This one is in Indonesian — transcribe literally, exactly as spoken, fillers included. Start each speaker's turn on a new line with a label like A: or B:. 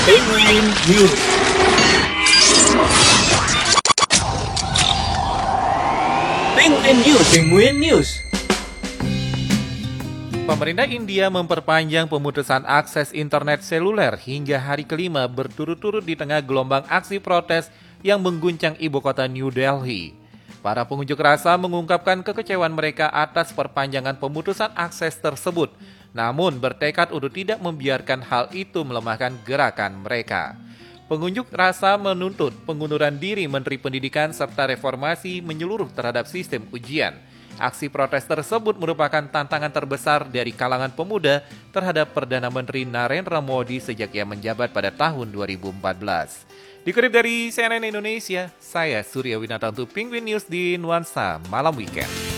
A: Penguin News. Penguin News. Penguin News.
B: Pemerintah India memperpanjang pemutusan akses internet seluler hingga hari kelima berturut-turut di tengah gelombang aksi protes yang mengguncang ibu kota New Delhi. Para pengunjuk rasa mengungkapkan kekecewaan mereka atas perpanjangan pemutusan akses tersebut, namun bertekad untuk tidak membiarkan hal itu melemahkan gerakan mereka. Pengunjuk rasa menuntut pengunduran diri Menteri Pendidikan serta reformasi menyeluruh terhadap sistem ujian. Aksi protes tersebut merupakan tantangan terbesar dari kalangan pemuda terhadap Perdana Menteri Narendra Modi sejak ia menjabat pada tahun dua ribu empat belas. Dikutip dari C N N Indonesia, saya Surya Winata untuk Penguin News di Nuansa Malam Weekend.